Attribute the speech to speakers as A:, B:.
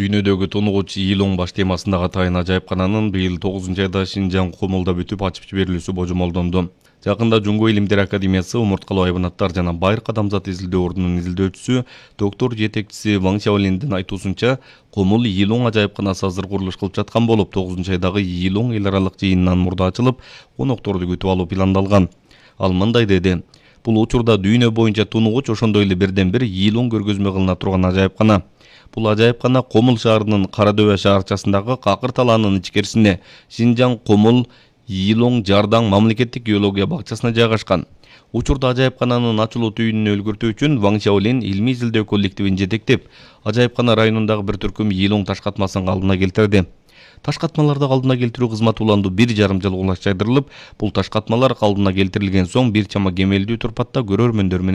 A: Дүйнөдөгү тунугуч Илон баш темасындагы атайын ажайыпкананын быйыл 9-айда Шинжаң Комулда бүтүп ачып жиберилүүсү божомолдонду. Жакында Жумго илимдер академиясы умурткалуу айбанаттар жана байыркы адамзат изилдөө ордунун изилдөөчүсү доктор жетекчиси Ваң Шаолиндин айтуусунча, Комул Илон ажайыпканасы азыр курулуш кылып жаткан болуп, 9-айдагы Илон эл аралык жыйынынан мурда ачылып, конокторду күтүп алуу пландалган. Ал мындай деди: "Бул учурда дүйнө боюнча тунугуч ошондой эле бирден бир Илон көргөзмө кылына турган ажайыпкана. Бул ажайыпкана Комул шаарынын Кара-Дөбө шаарчасындагы Какыр талаанынын ичкерисинде Шинжаң Комул Илон Жардаң мамлекеттик геология бакчасына жайгашкан. Учурда ажайыпкананын ачылуу түйүнүнө өлгөртүү үчүн Ваң Шаолин илмий изилдөө коллективин жетектеп, ажайыпкана районундагы бир түркүм Илон таш катмасын калдына келтирди. Таш катмаларды калдына келтирүү кызматы уланду 1,5 жыл улашчайдырылып, бул таш катмалар калдына келтирилген соң бир чама кемелдүү турпатта көрөрмөндөр менен